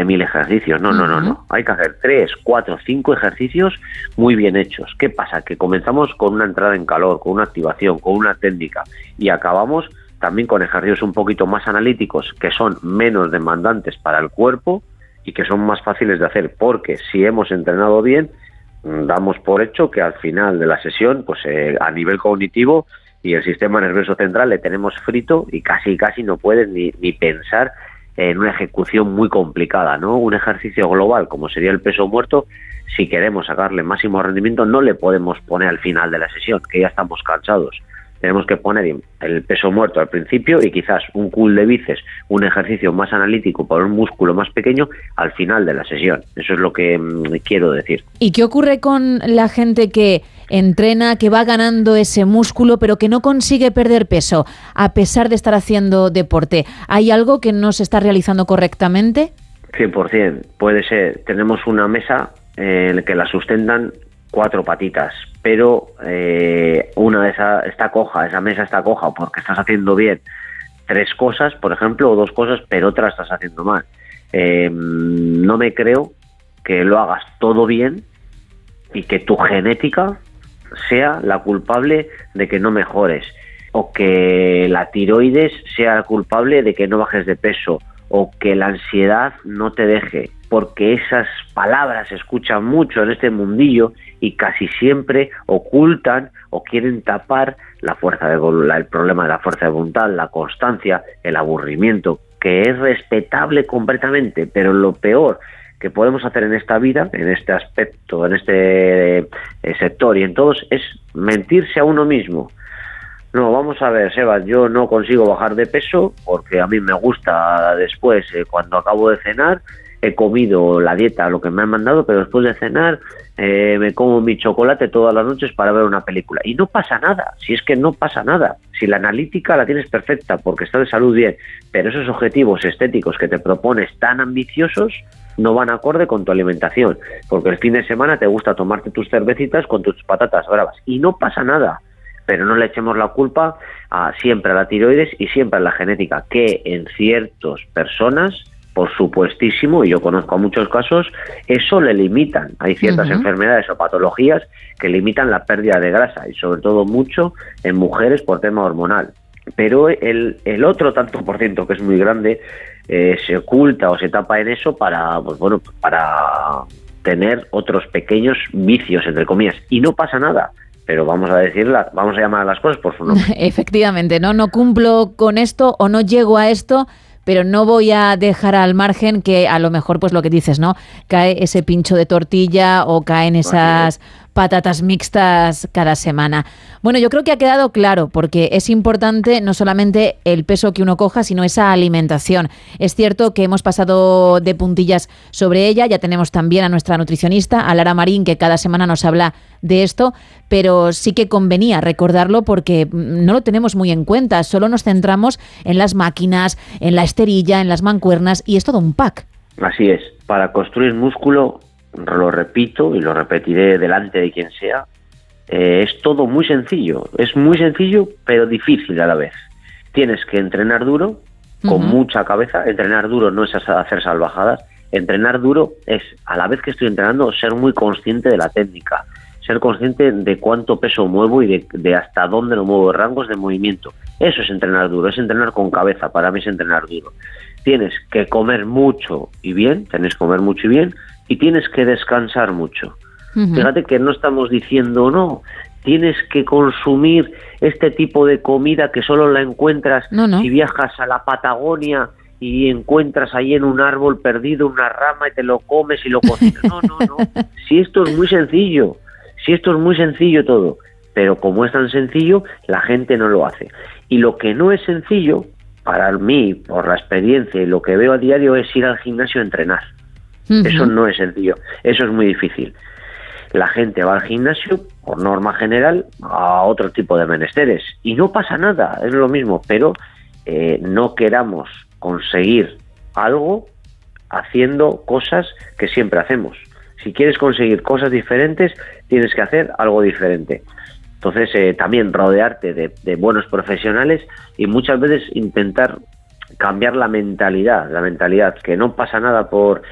20.000 ejercicios. No. Hay que hacer 3, 4, 5 ejercicios muy bien hechos. ¿Qué pasa? Que comenzamos con una entrada en calor, con una activación, con una técnica y acabamos también con ejercicios un poquito más analíticos que son menos demandantes para el cuerpo y que son más fáciles de hacer, porque si hemos entrenado bien, damos por hecho que al final de la sesión, pues a nivel cognitivo y el sistema nervioso central le tenemos frito y casi no puedes ni pensar en una ejecución muy complicada, ¿no? Un ejercicio global, como sería el peso muerto, si queremos sacarle máximo rendimiento, no le podemos poner al final de la sesión, que ya estamos cansados. Tenemos que poner el peso muerto al principio y quizás un curl de bíceps, un ejercicio más analítico para un músculo más pequeño al final de la sesión. Eso es lo que quiero decir. ¿Y qué ocurre con la gente que entrena, que va ganando ese músculo, pero que no consigue perder peso a pesar de estar haciendo deporte? ¿Hay algo que no se está realizando correctamente? 100%. Puede ser. Tenemos una mesa en la que la sustentan 4 patitas, pero una de esas está coja, esa mesa está coja porque estás haciendo bien 3 cosas, por ejemplo, o 2 cosas, pero otra estás haciendo mal. No me creo que lo hagas todo bien y que tu genética sea la culpable de que no mejores, o que la tiroides sea la culpable de que no bajes de peso, o que la ansiedad no te deje, porque esas palabras se escuchan mucho en este mundillo y casi siempre ocultan o quieren tapar la fuerza de el problema de la fuerza de voluntad, la constancia, el aburrimiento, que es respetable completamente, pero lo peor que podemos hacer en esta vida, en este aspecto, en este sector y en todos, es mentirse a uno mismo. No, vamos a ver, Sebas, yo no consigo bajar de peso porque a mí me gusta después, cuando acabo de cenar, he comido la dieta, lo que me han mandado, pero después de cenar me como mi chocolate todas las noches para ver una película. Y no pasa nada, si es que no pasa nada. Si la analítica la tienes perfecta porque está de salud bien, pero esos objetivos estéticos que te propones tan ambiciosos no van acorde con tu alimentación, porque el fin de semana te gusta tomarte tus cervecitas con tus patatas bravas. Y no pasa nada. Pero no le echemos la culpa siempre a la tiroides y siempre a la genética, que en ciertas personas, por supuestísimo, y yo conozco muchos casos, eso le limitan. Hay ciertas enfermedades o patologías que limitan la pérdida de grasa, y sobre todo mucho en mujeres por tema hormonal. Pero el otro tanto por ciento, que es muy grande, se oculta o se tapa en eso para tener otros pequeños vicios, entre comillas, y no pasa nada. Pero vamos a llamar a las cosas por su nombre. Efectivamente, no cumplo con esto o no llego a esto, pero no voy a dejar al margen que a lo mejor, pues lo que dices, ¿no? Cae ese pincho de tortilla o caen esas patatas mixtas cada semana. Bueno, yo creo que ha quedado claro, porque es importante no solamente el peso que uno coja, sino esa alimentación. Es cierto que hemos pasado de puntillas sobre ella, ya tenemos también a nuestra nutricionista, a Lara Marín, que cada semana nos habla de esto, pero sí que convenía recordarlo porque no lo tenemos muy en cuenta, solo nos centramos en las máquinas, en la esterilla, en las mancuernas, y es todo un pack. Así es, para construir músculo, lo repito y lo repetiré delante de quien sea, es todo muy sencillo, pero difícil a la vez. Tienes que entrenar duro, con mucha cabeza. Entrenar duro no es hacer salvajadas, entrenar duro es, a la vez que estoy entrenando, ser muy consciente de la técnica, ser consciente de cuánto peso muevo y de hasta dónde lo muevo, rangos de movimiento. Eso es entrenar duro, es entrenar con cabeza, para mí es entrenar duro. Tienes que comer mucho y bien, y tienes que descansar mucho. Fíjate que no estamos diciendo no, tienes que consumir este tipo de comida que solo la encuentras si viajas a la Patagonia y encuentras ahí en un árbol perdido una rama y te lo comes y lo cocinas. No. Si esto es muy sencillo, todo, pero como es tan sencillo, la gente no lo hace. Y lo que no es sencillo, para mí, por la experiencia y lo que veo a diario, es ir al gimnasio a entrenar. Eso no es sencillo, eso es muy difícil. La gente va al gimnasio, por norma general, a otro tipo de menesteres, y no pasa nada, es lo mismo, pero no queramos conseguir algo haciendo cosas que siempre hacemos. Si quieres conseguir cosas diferentes, tienes que hacer algo diferente. Entonces, también rodearte de buenos profesionales y muchas veces intentar cambiar la mentalidad, que no pasa nada por